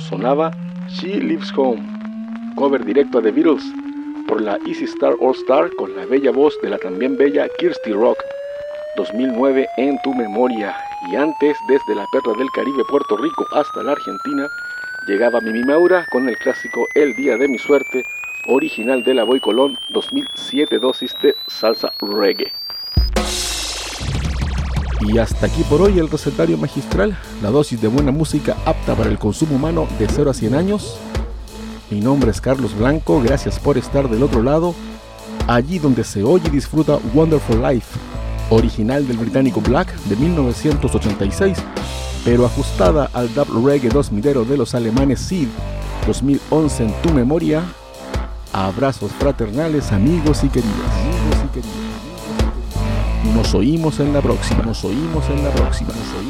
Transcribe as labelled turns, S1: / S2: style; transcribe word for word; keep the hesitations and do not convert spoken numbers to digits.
S1: sonaba She Lives Home, cover directo a The Beatles por la Easy Star All Star con la bella voz de la también bella Kirsty Rock. dos mil nueve En tu memoria. Y antes, desde la perla del Caribe, Puerto Rico, hasta la Argentina, llegaba Mimi Maura con el clásico El Día de mi Suerte, original de la Boy Colón, dos mil siete dosis de salsa reggae. Y hasta aquí por hoy el recetario magistral, la dosis de buena música apta para el consumo humano de cero a cien años. Mi nombre es Carlos Blanco, gracias por estar del otro lado, allí donde se oye y disfruta Wonderful Life, original del británico Black de mil novecientos ochenta y seis, pero ajustada al dub reggae dos milero de los alemanes Seed, dos mil once en tu memoria. Abrazos fraternales, amigos y queridas. Amigos y queridas. Nos oímos en la próxima. Nos oímos en la próxima. Nos oímos.